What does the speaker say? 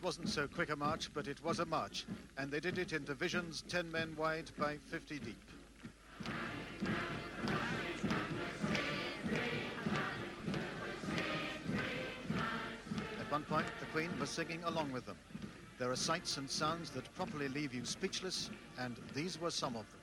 wasn't so quick a march, but it was a march, and they did it in divisions 10 men wide by 50 deep. At one point, the Queen was singing along with them. There are sights and sounds that properly leave you speechless, and these were some of them.